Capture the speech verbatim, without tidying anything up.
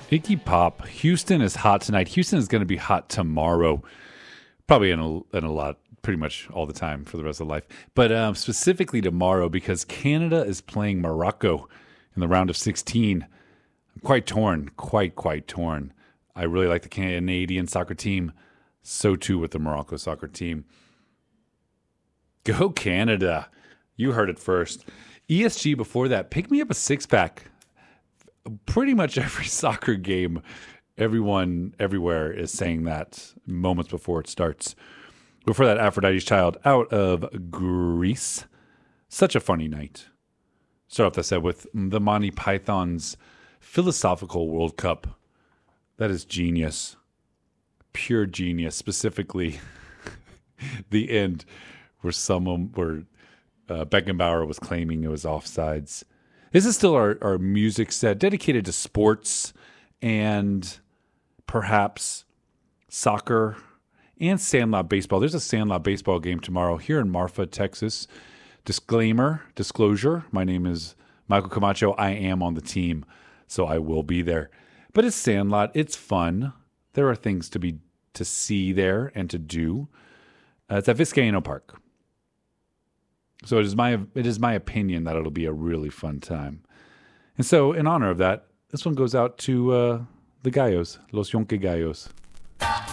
Iggy Pop. Houston is hot tonight. Houston is going to be hot tomorrow. Probably in a, in a lot, pretty much all the time for the rest of life. But um, specifically tomorrow because Canada is playing Morocco in the round of sixteen. I'm quite torn, quite, quite torn. I really like the Canadian soccer team. So too with the Morocco soccer team. Go Canada. You heard it first. E S G before that, pick me up a six-pack. Pretty much every soccer game, everyone everywhere is saying that moments before it starts. Before that, Aphrodite's Child out of Greece. Such a funny night. Start off, that said, with the Monty Python's Philosophical World Cup. That is genius. Pure genius. Specifically, the end where someone, where uh, Beckenbauer was claiming it was offsides. This is still our, our music set dedicated to sports and perhaps soccer and Sandlot baseball. There's a Sandlot baseball game tomorrow here in Marfa, Texas. Disclaimer, disclosure, my name is Michael Camacho. I am on the team, so I will be there. But it's Sandlot. It's fun. There are things to be to see there and to do. Uh, it's at Vizcaíno Park. So it is my it is my opinion that it'll be a really fun time. And so in honor of that, this one goes out to uh, the Gallos, Los Yonke Gallos.